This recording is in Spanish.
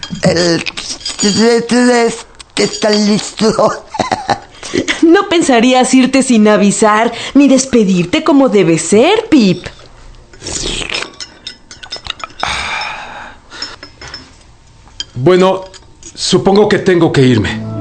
El test está listo. No pensarías irte sin avisar ni despedirte como debe ser, Pip. Bueno, supongo que tengo que irme.